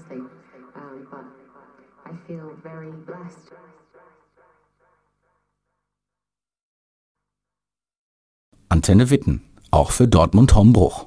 obviously, but I feel very blessed. Antenne Witten, auch für Dortmund-Hombruch.